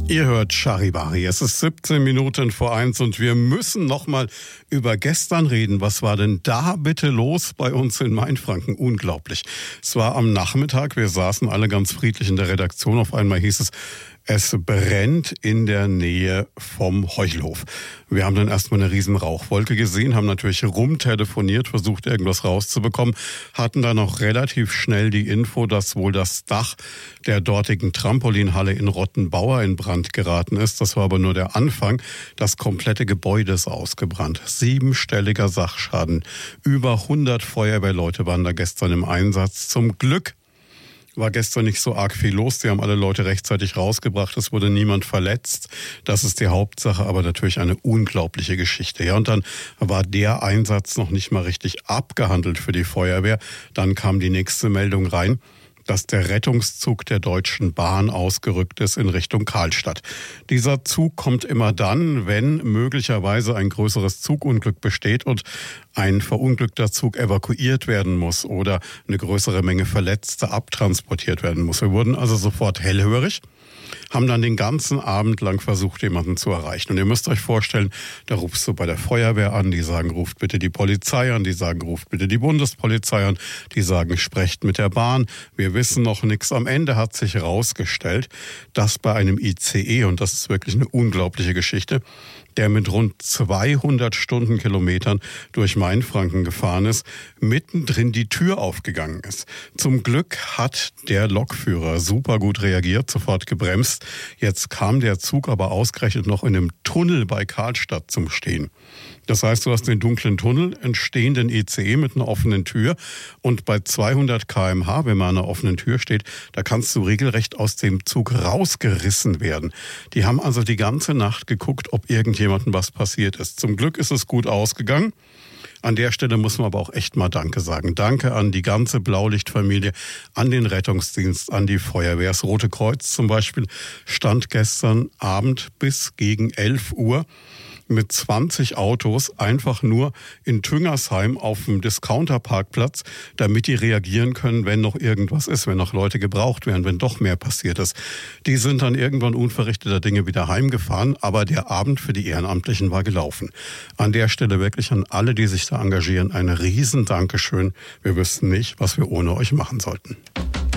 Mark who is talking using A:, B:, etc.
A: Ihr hört Charivari. Es ist 17 Minuten vor 1 und wir müssen noch mal über gestern reden. Was war denn da bitte los bei uns in Mainfranken? Unglaublich. Es war am Nachmittag, wir saßen alle ganz friedlich in der Redaktion. Auf einmal hieß es brennt in der Nähe vom Heuchelhof. Wir haben dann erstmal eine riesen Rauchwolke gesehen, haben natürlich rumtelefoniert, versucht irgendwas rauszubekommen, hatten dann auch relativ schnell die Info, dass wohl das Dach der dortigen Trampolinhalle in Rottenbauer in Brand geraten ist. Das war aber nur der Anfang. Das komplette Gebäude ist ausgebrannt. 7-stelliger Sachschaden. Über 100 Feuerwehrleute waren da gestern im Einsatz. Zum Glück war gestern nicht so arg viel los. Die haben alle Leute rechtzeitig rausgebracht. Es wurde niemand verletzt. Das ist die Hauptsache, aber natürlich eine unglaubliche Geschichte. Ja, und dann war der Einsatz noch nicht mal richtig abgehandelt für die Feuerwehr. Dann kam die nächste Meldung rein, dass der Rettungszug der Deutschen Bahn ausgerückt ist in Richtung Karlstadt. Dieser Zug kommt immer dann, wenn möglicherweise ein größeres Zugunglück besteht und ein verunglückter Zug evakuiert werden muss oder eine größere Menge Verletzte abtransportiert werden muss. Wir wurden also sofort hellhörig, haben dann den ganzen Abend lang versucht, jemanden zu erreichen. Und ihr müsst euch vorstellen, da rufst du bei der Feuerwehr an, die sagen, ruft bitte die Polizei an, die sagen, ruft bitte die Bundespolizei an, die sagen, sprecht mit der Bahn. Wir wissen noch nichts. Am Ende hat sich herausgestellt, dass bei einem ICE, und das ist wirklich eine unglaubliche Geschichte, der mit rund 200 Stundenkilometern durch Mainfranken gefahren ist, mittendrin die Tür aufgegangen ist. Zum Glück hat der Lokführer super gut reagiert, sofort gebremst. Jetzt kam der Zug aber ausgerechnet noch in einem Tunnel bei Karlstadt zum Stehen. Das heißt, du hast den dunklen Tunnel, entstehenden ICE mit einer offenen Tür und bei 200 km/h, wenn man an einer offenen Tür steht, da kannst du regelrecht aus dem Zug rausgerissen werden. Die haben also die ganze Nacht geguckt, ob irgendjemandem was passiert ist. Zum Glück ist es gut ausgegangen. An der Stelle muss man aber auch echt mal Danke sagen. Danke an die ganze Blaulichtfamilie, an den Rettungsdienst, an die Feuerwehr. Das Rote Kreuz zum Beispiel stand gestern Abend bis gegen 11 Uhr mit 20 Autos einfach nur in Tüngersheim auf dem Discounter-Parkplatz, damit die reagieren können, wenn noch irgendwas ist, wenn noch Leute gebraucht werden, wenn doch mehr passiert ist. Die sind dann irgendwann unverrichteter Dinge wieder heimgefahren, aber der Abend für die Ehrenamtlichen war gelaufen. An der Stelle wirklich an alle, die sich da engagieren, ein riesen Dankeschön. Wir wüssten nicht, was wir ohne euch machen sollten.